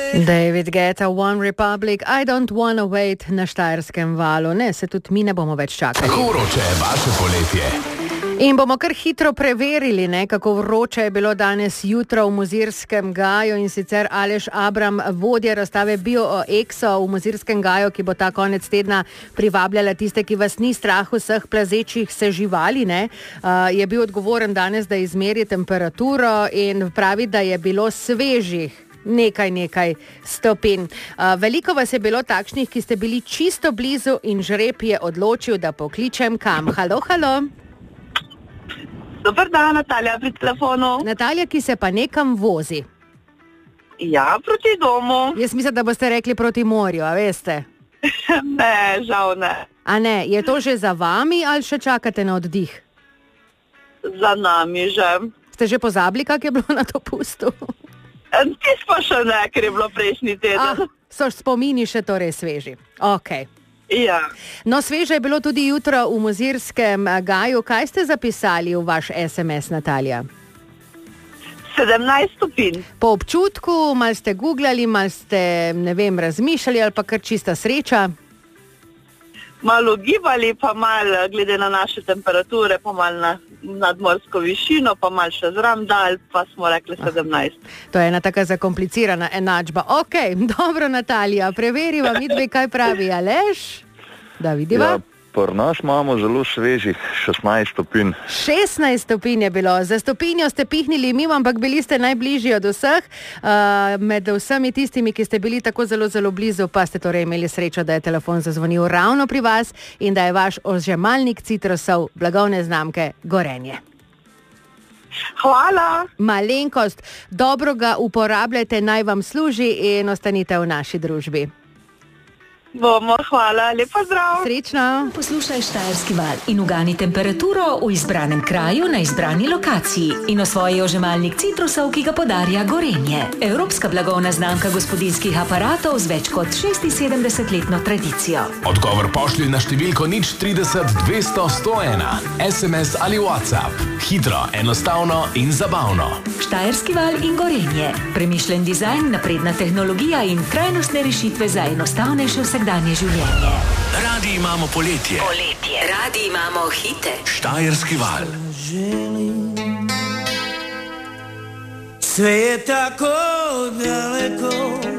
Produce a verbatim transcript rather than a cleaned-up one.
David Guetta, One Republic, I don't wanna wait na Štajerskem valu. Ne, se tudi mi ne bomo več čakali. Kako vroče je vaše poletje? In bomo kar hitro preverili, ne, kako vroče je bilo danes jutro v Mozirskem gaju, in sicer Aleš Abram, vodja razstave BioExo v Mozirskem gaju, ki bo ta konec tedna privabljala tiste, ki vas ni strah vseh plazečih se živali, ne, uh, je bil odgovoren danes, da izmeri temperaturo in pravi, da je bilo svežih nekaj, nekaj stopinj. Uh, veliko vas je bilo takšnih, ki ste bili čisto blizu in žreb je odločil, da pokličem kam. Halo, halo. Dobar dan, Natalija pri telefonu. Natalija, ki se pa nekam vozi. Ja, proti domu. Jaz mislim, da boste rekli proti morju, a veste? Ne, žal ne. A ne, je to že za vami ali še čakate na oddih? Za nami že. Ste že pozabili, kak je bilo na dopustu? Tis pa še ne, ker je bilo prejšnji teden. Ah, so spomini še torej sveži. Okej. Ja. No, sveže je bilo tudi jutro v Mozirskem gaju. Kaj ste zapisali v vaš es em es, Natalija? sedemnajst stopinj. Po občutku, mal ste googlali, mal ste, ne vem, razmišljali ali pa kar čista sreča? Malo gibali, pa malo glede na naše temperature, pa malo na nadmorsko višino, pa malo še zram dal, pa smo rekli sedemnajst. To je ena taka zakomplicirana enačba. Ok, dobro, Natalija, preveriva midve, kaj pravi Aleš. Da vidiva. Ja, pri nas imamo zelo svežih šestnajst stopinj. šestnajst stopinj je bilo. Za stopinjo ste pihnili mimo, ampak bili ste najbližji od vseh. Uh, med vsemi tistimi, ki ste bili tako zelo, zelo blizu, pa ste torej imeli srečo, da je telefon zazvonil ravno pri vas in da je vaš ožemalnik citrusov blagovne znamke Gorenje. Hvala. Malenkost, dobro ga uporabljajte, naj vam služi in ostanite v naši družbi. Bomo, hvala, lepo zdrav. Srečno. Poslušaj Štajerski val in ugani temperaturo v izbranem kraju na izbrani lokaciji in osvoji ožemalnik citrusov, ki ga podarja Gorenje. Evropska blagovna znamka gospodinjskih aparatov z več kot šestinsedemdesetletno tradicijo. Odgovor pošlji na številko nič trideset dvesto sto ena. es em es ali WhatsApp. Hitro, enostavno in zabavno. Štajerski val in Gorenje. Premišljen dizajn, napredna tehnologija in trajnostne rešitve za enostavnejše vsakdanje življenje. Radi imamo poletje. Poletje. Radi imamo hite. Štajerski val. Sve je tako daleko.